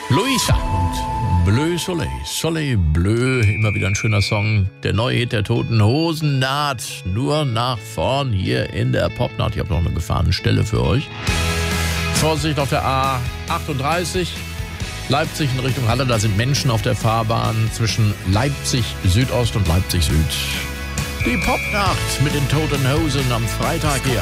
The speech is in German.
Luisa und Bleu Soleil. Soleil Bleu, immer wieder ein schöner Song. Der neue Hit der Toten Hosen naht nur nach vorn hier in der Popnacht. Ich habe noch eine Gefahrenstelle für euch. Vorsicht auf der A38. Leipzig in Richtung Halle, da sind Menschen auf der Fahrbahn zwischen Leipzig Südost und Leipzig Süd. Die Popnacht mit den Toten Hosen am Freitag hier.